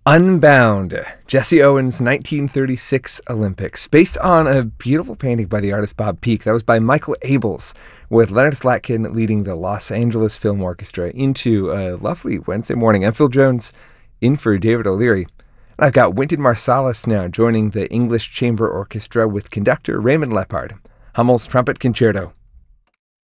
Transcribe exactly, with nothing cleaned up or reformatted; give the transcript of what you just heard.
Unbound, Jesse Owens' nineteen thirty-six Olympics, based on a beautiful painting by the artist Bob Peak. That was by Michael Abels, with Leonard Slatkin leading the Los Angeles Film Orchestra into a lovely Wednesday morning. I'm Phil Jones, in for David O'Leary. And I've got Wynton Marsalis now joining the English Chamber Orchestra with conductor Raymond Lepard. Hummel's Trumpet Concerto.